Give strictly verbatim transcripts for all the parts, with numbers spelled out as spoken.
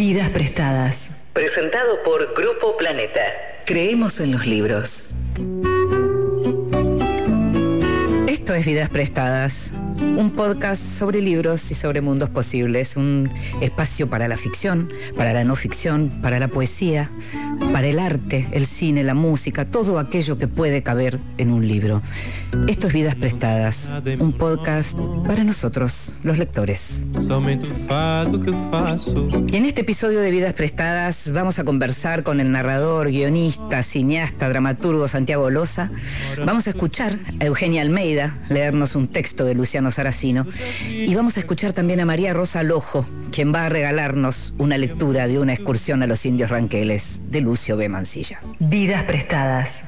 Vidas prestadas. Presentado por Grupo Planeta. Creemos en los libros. Esto es Vidas Prestadas, un podcast sobre libros y sobre mundos posibles, un espacio para la ficción, para la no ficción, para la poesía, para el arte, el cine, la música, todo aquello que puede caber en un libro. Esto es Vidas Prestadas, un podcast para nosotros, los lectores. Y en este episodio de Vidas Prestadas vamos a conversar con el narrador, guionista, cineasta, dramaturgo Santiago Loza. Vamos a escuchar a Eugenia Almeida leernos un texto de Luciano Saracino y vamos a escuchar también a María Rosa Lojo, quien va a regalarnos una lectura de una excursión a los indios ranqueles de Lucio B. Mansilla. Vidas prestadas.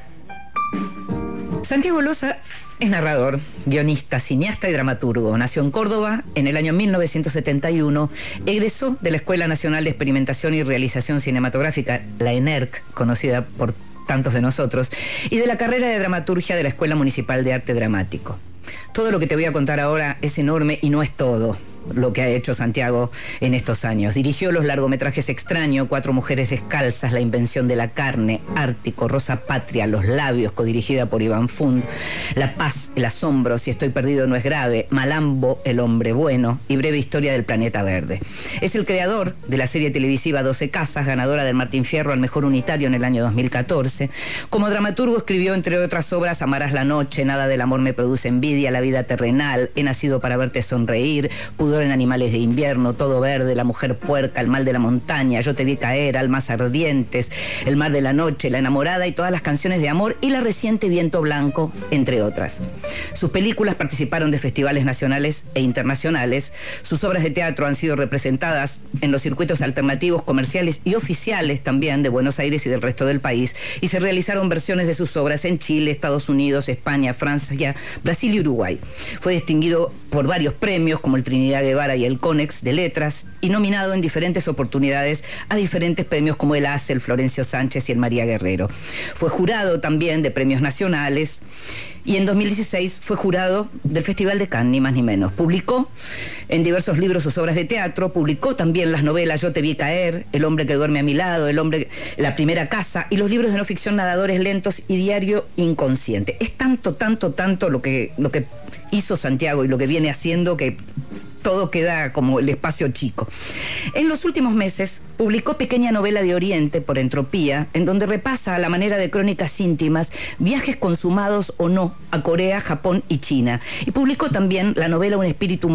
Santiago Loza es narrador, guionista, cineasta y dramaturgo. Nació en Córdoba en el año mil novecientos setenta y uno. Egresó de la Escuela Nacional de Experimentación y Realización Cinematográfica, la ENERC, conocida por tantos de nosotros, y de la carrera de dramaturgia de la Escuela Municipal de Arte Dramático. Todo lo que te voy a contar ahora es enorme y no es todo lo que ha hecho Santiago en estos años. Dirigió los largometrajes Extraño, Cuatro mujeres descalzas, La invención de la carne, Ártico, Rosa Patria, Los labios, codirigida por Iván Fund, La paz, El asombro, Si estoy perdido no es grave, Malambo, El hombre bueno y Breve historia del planeta verde. Es el creador de la serie televisiva doce casas, ganadora del Martín Fierro al mejor unitario en el año dos mil catorce. Como dramaturgo escribió, entre otras obras, Amarás la noche, Nada del amor me produce envidia, La vida terrenal, He nacido para verte sonreír, Pudor en animales de invierno, Todo verde, La mujer puerca, El mal de la montaña, Yo te vi caer, Almas ardientes, El mar de la noche, La enamorada y todas las canciones de amor y la reciente Viento blanco, entre otras. Sus películas participaron de festivales nacionales e internacionales. Sus obras de teatro han sido representadas en los circuitos alternativos, comerciales y oficiales también de Buenos Aires y del resto del país, y se realizaron versiones de sus obras en Chile, Estados Unidos, España, Francia, Brasil y Uruguay. Fue distinguido por varios premios como el Trinidad Guevara y el Conex de Letras y nominado en diferentes oportunidades a diferentes premios como el A C E, el Florencio Sánchez y el María Guerrero. Fue jurado también de premios nacionales y en dos mil dieciséis fue jurado del Festival de Cannes, ni más ni menos. Publicó en diversos libros sus obras de teatro, publicó también las novelas Yo te vi caer, El hombre que duerme a mi lado, El hombre, La primera casa y los libros de no ficción Nadadores lentos y Diario inconsciente. Es tanto, tanto, tanto lo que, lo que hizo Santiago y lo que viene haciendo que todo queda como el espacio chico. En los últimos meses publicó Pequeña novela de Oriente por Entropía, en donde repasa a la manera de crónicas íntimas viajes consumados o no a Corea, Japón y China. Y publicó también la novela Un espíritu